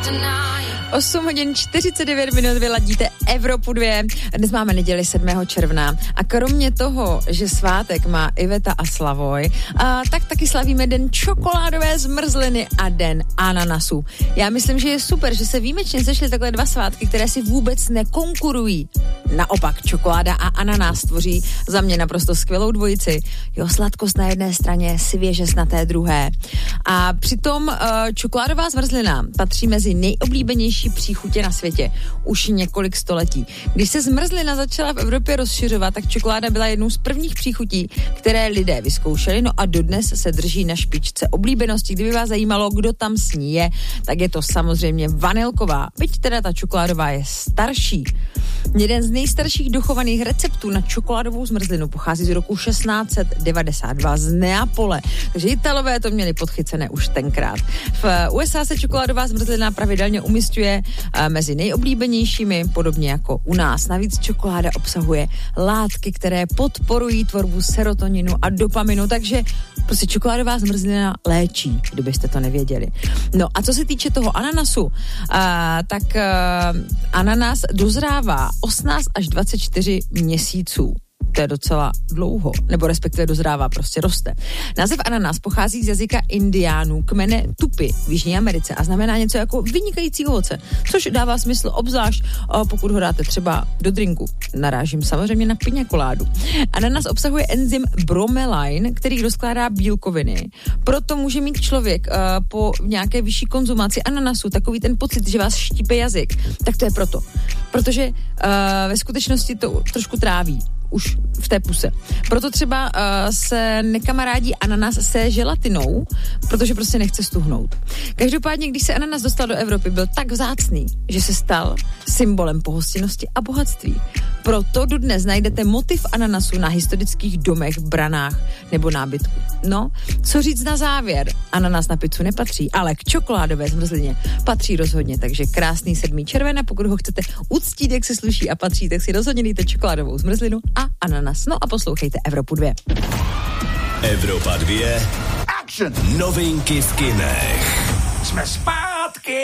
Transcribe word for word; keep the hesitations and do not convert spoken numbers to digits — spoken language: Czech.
osm hodin čtyřicet devět minut vyladíte Evropu dva. Dnes máme neděli sedmého června a kromě toho, že svátek má Iveta a Slavoj, a tak taky slavíme den čokoládové zmrzliny a den ananasu. Já myslím, že je super, že se výjimečně sešly takhle dva svátky, které si vůbec nekonkurují. Naopak, čokoláda a ananas tvoří za mě naprosto skvělou dvojici. Jo, sladkost na jedné straně, svěžest na té druhé. A přitom uh, čokoládová zmrzlina patří mezi nejoblíbenější příchutě na světě už několik století. Když se zmrzlina začala v Evropě rozšiřovat, tak čokoláda byla jednou z prvních příchutí, které lidé vyzkoušeli, no a dodnes se drží na špičce oblíbenosti. Kdyby vás zajímalo, kdo tam s ní je, tak je to samozřejmě vanilková, byť teda ta čokoládová je starší. Jeden z nejstarších dochovaných receptů na čokoládovou zmrzlinu pochází z roku šestnáct set devadesát dva z Neapole, takže Italové to měli podchycené už tenkrát. V U S A se čokoládová zmrzlina pravidelně umisťuje mezi nejoblíbenějšími, podobně jako u nás. Navíc čokoláda obsahuje látky, které podporují tvorbu serotoninu a dopaminu, takže prostě čokoládová zmrzlina léčí, kdybyste to nevěděli. No a co se týče toho ananasu, a, tak a, ananas dozrává osmnáct až dvacet čtyři měsíců. To je docela dlouho, nebo respektive dozrává, prostě roste. Název ananas pochází z jazyka indiánů, kmene Tupi v Jižní Americe a znamená něco jako vynikající ovoce, což dává smysl obzvlášť, pokud ho dáte třeba do drinku. Narážím samozřejmě na piňakoládu. Ananas obsahuje enzym bromelain, který rozkládá bílkoviny. Proto může mít člověk uh, po nějaké vyšší konzumaci ananasu takový ten pocit, že vás štípe jazyk. Tak to je proto. Protože uh, ve skutečnosti to trošku tráví. Už v té puse. Proto třeba uh, se nekamarádí ananas se želatinou, protože prostě nechce stuhnout. Každopádně, když se ananas dostal do Evropy, byl tak vzácný, že se stal symbolem pohostinnosti a bohatství. Proto dodnes najdete motiv ananasu na historických domech, branách nebo nábytku. No, co říct na závěr? Ananas na pizzu nepatří, ale k čokoládové zmrzlině patří rozhodně, takže krásný sedmý červen a pokud ho chcete uctít, jak se sluší a patří, tak si rozhodně dejte čokoládovou zmrzlinu a ananas. No a poslouchejte Evropu dva. Evropa dva. Action! Novinky v kinech. Jsme zpátky.